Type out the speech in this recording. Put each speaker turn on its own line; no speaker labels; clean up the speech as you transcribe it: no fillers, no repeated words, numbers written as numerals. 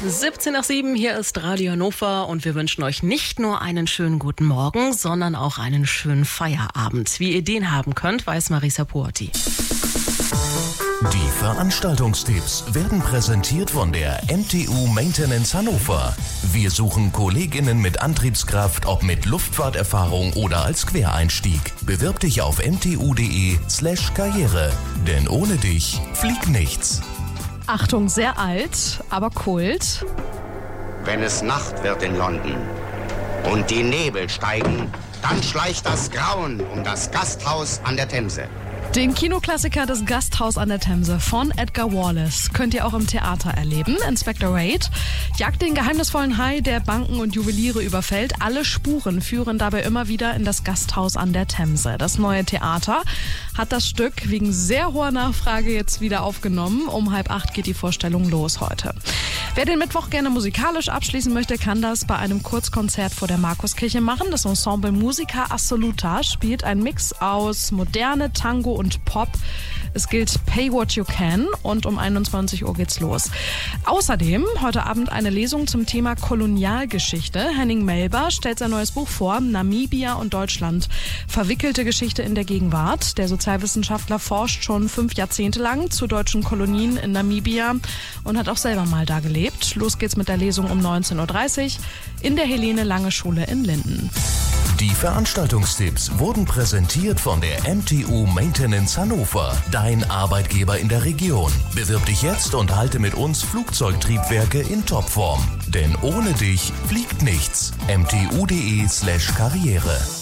17 nach 7, hier ist Radio Hannover und wir wünschen euch nicht nur einen schönen guten Morgen, sondern auch einen schönen Feierabend. Wie ihr den haben könnt, weiß Marisa Puotti.
Die Veranstaltungstipps werden präsentiert von der MTU Maintenance Hannover. Wir suchen KollegInnen mit Antriebskraft, ob mit Luftfahrterfahrung oder als Quereinstieg. Bewirb dich auf mtu.de/Karriere, denn ohne dich fliegt nichts.
Achtung, sehr alt, aber Kult.
Wenn es Nacht wird in London und die Nebel steigen, dann schleicht das Grauen um das Gasthaus an der Themse.
Den Kinoklassiker Das Gasthaus an der Themse von Edgar Wallace könnt ihr auch im Theater erleben. Inspector Raid jagt den geheimnisvollen Hai, der Banken und Juweliere überfällt. Alle Spuren führen dabei immer wieder in das Gasthaus an der Themse. Das neue Theater hat das Stück wegen sehr hoher Nachfrage jetzt wieder aufgenommen. Um 7:30 geht die Vorstellung los heute. Wer den Mittwoch gerne musikalisch abschließen möchte, kann das bei einem Kurzkonzert vor der Markuskirche machen. Das Ensemble Musica Assoluta spielt einen Mix aus Moderne, Tango und Pop. Es gilt Pay What You Can und um 21 Uhr geht's los. Außerdem heute Abend eine Lesung zum Thema Kolonialgeschichte. Henning Melber stellt sein neues Buch vor, Namibia und Deutschland. Verwickelte Geschichte in der Gegenwart. Der Sozialwissenschaftler forscht schon 5 Jahrzehnte lang zu deutschen Kolonien in Namibia und hat auch selber mal da gelebt. Los geht's mit der Lesung um 19.30 Uhr in der Helene Lange Schule in Linden.
Die Veranstaltungstipps wurden präsentiert von der MTU Maintenance Hannover, dein Arbeitgeber in der Region. Bewirb dich jetzt und halte mit uns Flugzeugtriebwerke in Topform. Denn ohne dich fliegt nichts. mtu.de/Karriere.